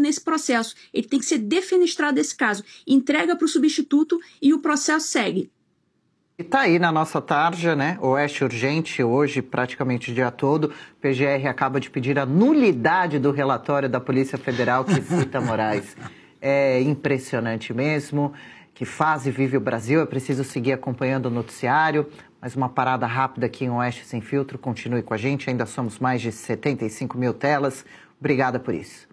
nesse processo. Ele tem que ser defenestrado desse caso. Entrega para o substituto e o processo segue. E tá aí na nossa tarja, né? Oeste Urgente, hoje, praticamente o dia todo. O PGR acaba de pedir a nulidade do relatório da Polícia Federal que cita Moraes. É impressionante mesmo. Que fase vive o Brasil? É preciso seguir acompanhando o noticiário. Mais uma parada rápida aqui em Oeste Sem Filtro. Continue com a gente, ainda somos mais de 75 mil telas. Obrigada por isso.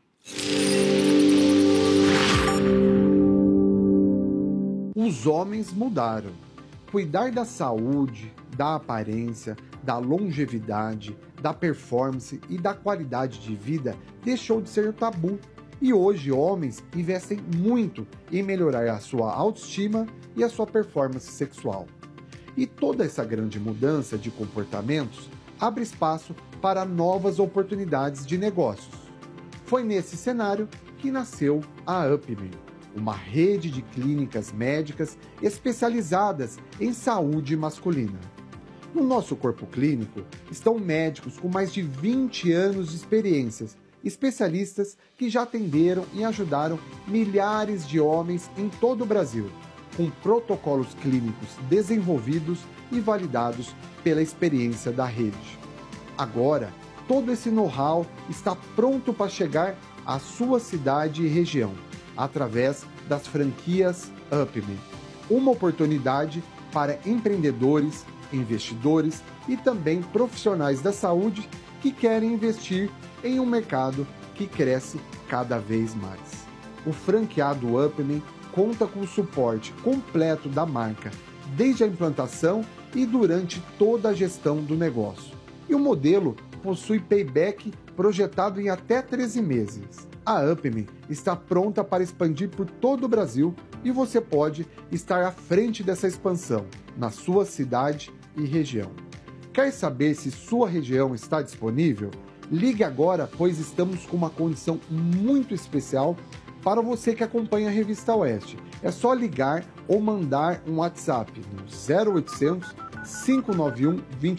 Os homens mudaram. Cuidar da saúde, da aparência, da longevidade, da performance e da qualidade de vida deixou de ser tabu. E hoje homens investem muito em melhorar a sua autoestima e a sua performance sexual. E toda essa grande mudança de comportamentos abre espaço para novas oportunidades de negócios. Foi nesse cenário que nasceu a UPME, uma rede de clínicas médicas especializadas em saúde masculina. No nosso corpo clínico estão médicos com mais de 20 anos de experiências, especialistas que já atenderam e ajudaram milhares de homens em todo o Brasil, com protocolos clínicos desenvolvidos e validados pela experiência da rede. Agora, todo esse know-how está pronto para chegar à sua cidade e região, através das franquias UPME. Uma oportunidade para empreendedores, investidores e também profissionais da saúde que querem investir em um mercado que cresce cada vez mais. O franqueado UPME conta com o suporte completo da marca, desde a implantação e durante toda a gestão do negócio. E o modelo possui payback projetado em até 13 meses. A UPME está pronta para expandir por todo o Brasil e você pode estar à frente dessa expansão na sua cidade e região. Quer saber se sua região está disponível? Ligue agora, pois estamos com uma condição muito especial para você que acompanha a Revista Oeste. É só ligar ou mandar um WhatsApp no 0800 591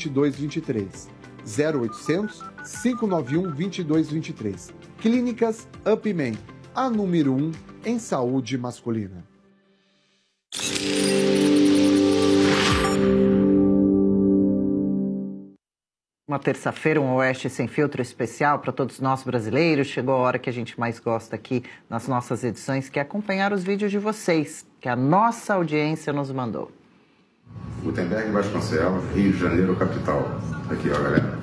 2223. 0800 591 2223. Clínicas UPME, a número 1 em saúde masculina. Uma terça-feira, um Oeste Sem Filtro especial para todos nós brasileiros. Chegou a hora que a gente mais gosta aqui nas nossas edições, que é acompanhar os vídeos de vocês, que a nossa audiência nos mandou. Gutenberg Vasconcelos, Rio de Janeiro, capital. Aqui, ó, galera.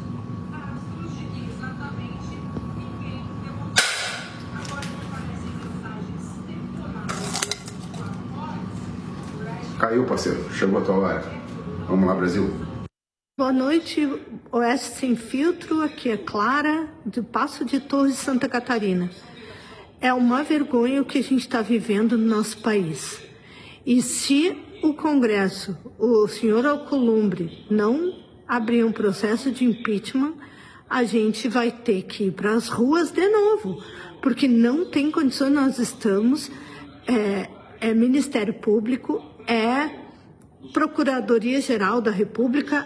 Caiu, parceiro. Chegou a tua hora. Vamos lá, Brasil. Boa noite, Oeste Sem Filtro. Aqui é Clara, de Passo de Torres, Santa Catarina. É uma vergonha o que a gente está vivendo no nosso país. E se o Congresso, o senhor Alcolumbre, não abrir um processo de impeachment, a gente vai ter que ir para as ruas de novo, porque não tem condições. Nós estamos, Ministério Público, Procuradoria-Geral da República,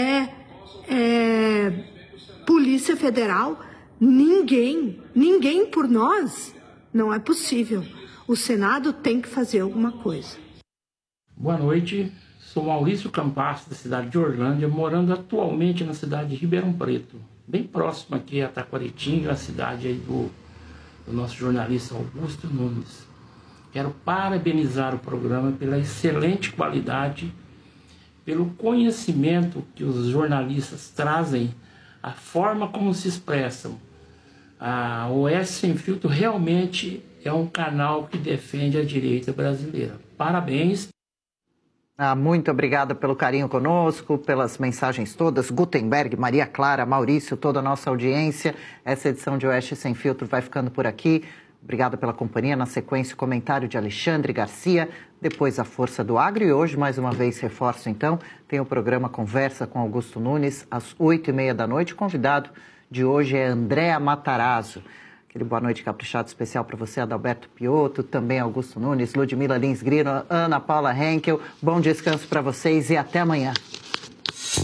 Polícia Federal, ninguém por nós. Não é possível. O Senado tem que fazer alguma coisa. Boa noite, sou Maurício Campasso, da cidade de Orlândia, morando atualmente na cidade de Ribeirão Preto, bem próximo aqui a Taquaritinga, a cidade aí do nosso jornalista Augusto Nunes. Quero parabenizar o programa pela excelente qualidade, pelo conhecimento que os jornalistas trazem, a forma como se expressam. A Oeste Sem Filtro realmente é um canal que defende a direita brasileira. Parabéns. Muito obrigada pelo carinho conosco, pelas mensagens todas. Gutenberg, Maria Clara, Maurício, toda a nossa audiência. Essa edição de Oeste Sem Filtro vai ficando por aqui. Obrigada pela companhia. Na sequência, o comentário de Alexandre Garcia, depois a Força do Agro. E hoje, mais uma vez, reforço então, tem o programa Conversa com Augusto Nunes, às 8h30 da noite. O convidado de hoje é Andréa Matarazzo. Aquele boa noite caprichado especial para você, Adalberto Piotto, também Augusto Nunes, Ludmila Lins Grino, Ana Paula Henkel. Bom descanso para vocês e até amanhã.